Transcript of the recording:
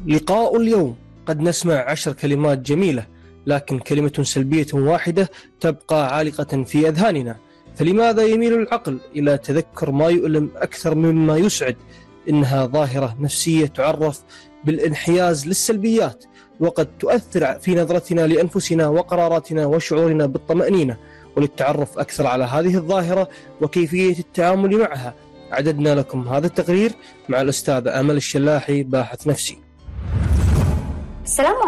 لقاء اليوم. قد نسمع 10 كلمات جميلة، لكن كلمة سلبية واحدة تبقى عالقة في أذهاننا. فلماذا يميل العقل إلى تذكر ما يؤلم أكثر مما يسعد؟ إنها ظاهرة نفسية تعرف بالانحياز للسلبيات، وقد تؤثر في نظرتنا لأنفسنا وقراراتنا وشعورنا بالطمأنينة. وللتعرف أكثر على هذه الظاهرة وكيفية التعامل معها، أعددنا لكم هذا التقرير مع الأستاذة آمل الشلاحي، باحث نفسي. السلام